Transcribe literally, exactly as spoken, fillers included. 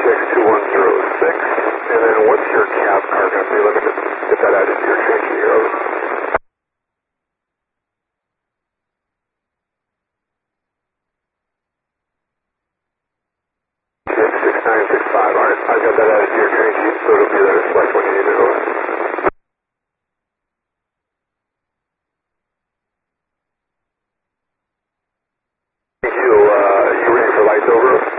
six two one zero six, and then what's your cab car company? Let me just get that added to your train sheet here. Over. six nine six five, alright, I've got that added to your train sheet, so it'll be there to select when you need it. Over. Thank you, uh, you ready for lights? Over?